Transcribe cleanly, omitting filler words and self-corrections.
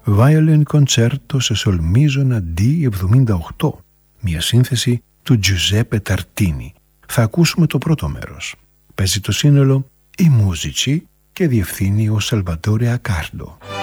Violin Concerto σε Sol Mizona D78, μια σύνθεση του Giuseppe Tartini. Θα ακούσουμε το πρώτο μέρος. Παίζει το σύνολο η Musici και διευθύνει ο Salvatore Accardo.